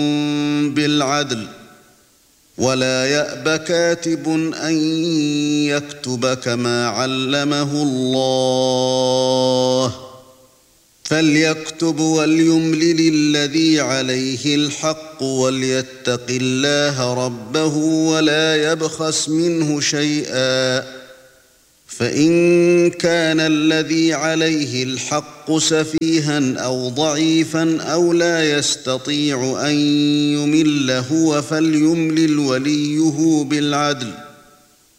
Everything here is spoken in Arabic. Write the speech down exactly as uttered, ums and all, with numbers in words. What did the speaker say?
بالعدل ولا يأب كاتب أن يكتب كما علمه الله فليكتب وليملل الذي عليه الحق وليتق الله ربه ولا يبخس منه شيئا فإن كان الذي عليه الحق سفيها أو ضعيفا أو لا يستطيع أن يمل هو فليملل وليه بالعدل